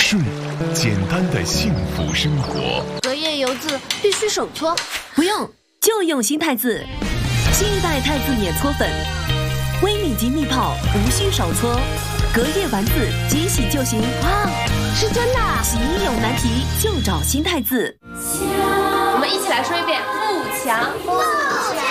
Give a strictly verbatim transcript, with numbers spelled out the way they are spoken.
睡，简单的幸福生活。 隔夜油渍必须手搓， 不用，就用新太字。新一代太字免搓粉，微米级密泡，无需手搓，隔夜丸子即洗就行。 哇，是真的啊！ 洗衣有难题就找新太字。 我们一起来说一遍：富强。